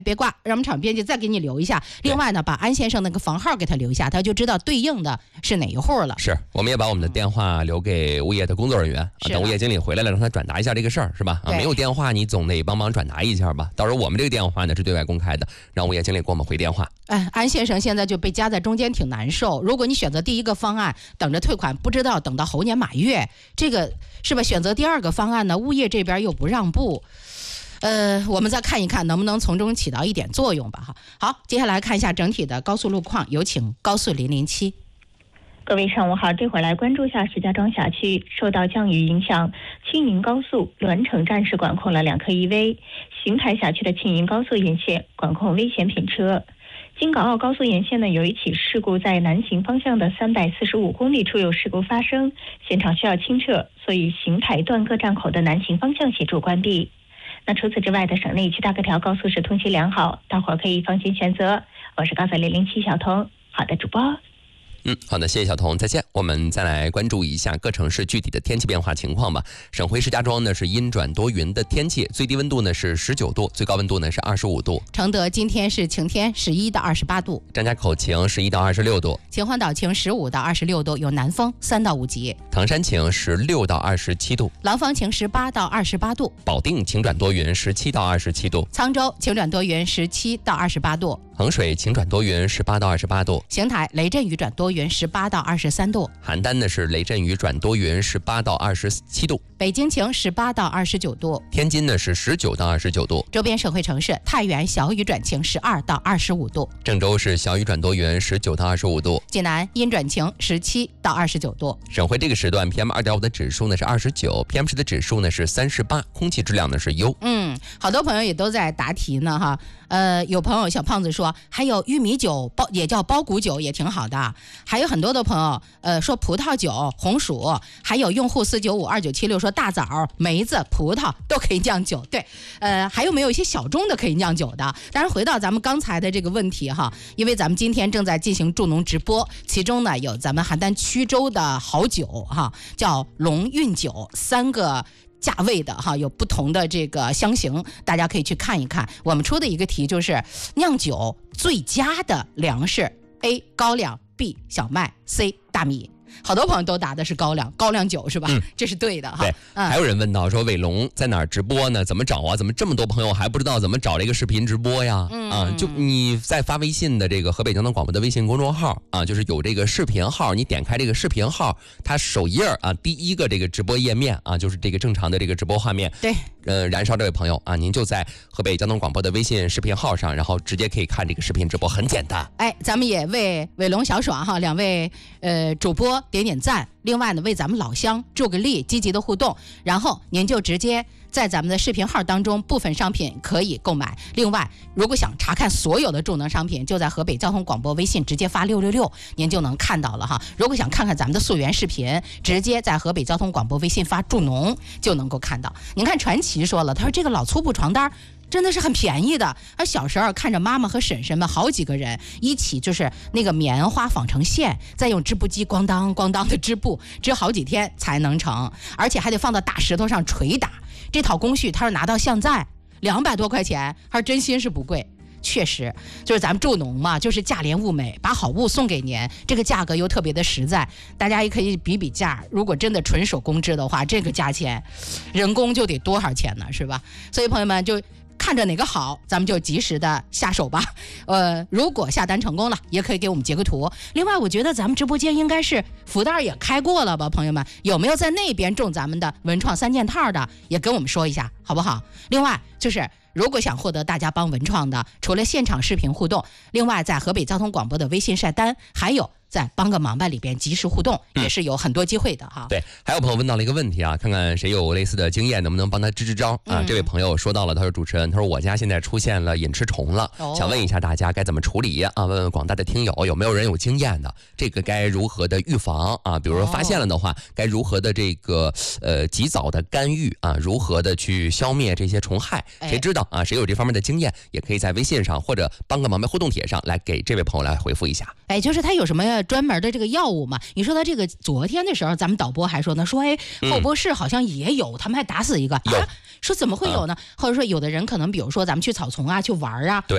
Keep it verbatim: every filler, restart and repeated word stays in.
别挂，让我们场编辑再给你留一下。另外呢，把安先生那个房号给他留下，他就知道对应的是哪一户了。 是，我们也把我们的电话留给物业的工作人员，啊、等物业经理回来了，让他转达一下这个事儿，是吧？啊，没有电话，你总得帮忙转达一下吧。到时候我们这个电话呢是对外公开的，让物业经理给我们回电话。 哎，安先生现在就被夹在中间，挺难受。如果你选择第一个方案，等着退款，不知道等到猴年马月，这个是吧？选择第二个方案呢，物业这边又不让步。呃，我们再看一看能不能从中起到一点作用吧。哈，好，接下来看一下整体的高速路况，有请高速零零七。 各位上午好，这会儿来关注一下石家庄辖区，受到降雨影响，青云高速栾城站是管控了两颗 E V， 邢台辖区的青云高速沿线管控危险品车。京港澳高速沿线呢，有一起事故在南行方向的三百四十五公里处有事故发生，现场需要清撤，所以邢台段各站口的南行方向协助关闭。那除此之外的省内区大各条高速是通行良好，大伙儿可以放心选择。我是高速零零七小童，好的主播。 嗯，好的，谢谢小童，再见。我们再来关注一下各城市具体的天气变化情况吧。省会石家庄呢是阴转多云的天气，最低温度呢是十九度，最高温度呢是二十五度。 承德今天是晴天，十一到二十八度。 张家口晴，十一到二十六度。 秦皇岛晴，十五到二十六度，有南风，三到五级。 唐山晴，十六到二十七度。 廊坊晴，十八到二十八度。 保定晴转多云，十七到二十七度。 沧州晴转多云，十七到二十八度。 衡水晴转多云，十八到二十八度。 邢台雷阵雨转多云，十八到二十三度。 邯郸呢是雷阵雨转多云，十八到二十七度。 北京晴，十八到二十九度。 天津呢是十九到二十九度。 周边省会城市太原小雨转晴，十二到二十五度。 郑州是小雨转多云，十九到二十五度。 济南阴转晴，十七到二十九度。 省会这个时段 P M 二点五 的指数呢是二十九 ，P M 十的指数呢是三十八，空气质量呢是优。 嗯，好多朋友也都在答题呢哈。呃，有朋友小胖子说，还有玉米酒包也叫包谷酒也挺好的。还有很多的朋友呃说葡萄酒、红薯，还有用户四九五二九七六说大枣、梅子、葡萄都可以酿酒。对，呃，还有没有一些小众的可以酿酒的？当然回到咱们刚才的这个问题哈，因为咱们今天正在进行助农直播，其中呢有咱们邯郸曲州的好酒哈，叫龙韵酒，三个价位的哈，有不同的这个香型，大家可以去看一看。我们出的一个题就是酿酒最佳的粮食 A 高粱， B 小麦， C 大米。好多朋友都答的是高粱，高粱酒是吧？嗯，这是对的哈。 对，嗯、还有人问到说伟龙在哪儿直播呢？怎么找啊？怎么这么多朋友还不知道怎么找这个视频直播呀？嗯啊，就你在发微信的这个河北交通广播的微信公众号啊，就是有这个视频号，你点开这个视频号，它首页啊第一个这个直播页面啊，就是这个正常的这个直播画面。 对， 呃，燃烧这位朋友啊，您就在河北交通广播的微信视频号上，然后直接可以看这个视频直播，很简单。 哎，咱们也为伟龙、小爽哈两位呃主播点点赞。另外呢，为咱们老乡助个力，积极的互动，然后您就直接在咱们的视频号当中部分商品可以购买。另外，如果想查看所有的助能商品，就在河北交通广播微信直接发六六六，您就能看到了哈。如果想看看咱们的溯源视频，直接在河北交通广播微信发助农就能够看到。您看传奇说了，他说这个老粗布床单真的是很便宜的。他小时候看着妈妈和婶婶们好几个人一起，就是那个棉花纺成线，再用织布机咣当咣当的织布，织好几天才能成，而且还得放到大石头上捶打。这套工序他是拿到现在两百多块钱，还是真心是不贵。确实就是咱们助农嘛，就是价廉物美，把好物送给您，这个价格又特别的实在，大家也可以比比价。如果真的纯手工织的话，这个价钱人工就得多少钱呢，是吧？所以朋友们就看着哪个好，咱们就及时的下手吧。呃，如果下单成功了，也可以给我们截个图。另外，我觉得咱们直播间应该是福袋也开过了吧，朋友们，有没有在那边中咱们的文创三件套的，也跟我们说一下，好不好？另外就是，如果想获得大家帮文创的，除了现场视频互动，另外在河北交通广播的微信晒单，还有在帮个忙吧里边及时互动，也是有很多机会的哈。 对，还有朋友问到了一个问题啊，看看谁有类似的经验，能不能帮他支支招啊？嗯、这位朋友说到了，他说主持人，他说我家现在出现了隐翅虫了，哦、想问一下大家该怎么处理啊？问问广大的听友有没有人有经验的，这个该如何的预防啊？比如说发现了的话，该如何的这个呃及早的干预啊？如何的去消灭这些虫害？谁知道啊？谁有这方面的经验，也可以在微信上或者帮个忙呗互动帖上来给这位朋友来回复一下。 哎，就是他有什么专门的这个药物嘛？你说他这个昨天的时候，咱们导播还说呢，说哎，后博士好像也有，嗯、他们还打死一个， 有、 啊，说怎么会有呢？啊、或者说有的人可能，比如说咱们去草丛啊，去玩啊，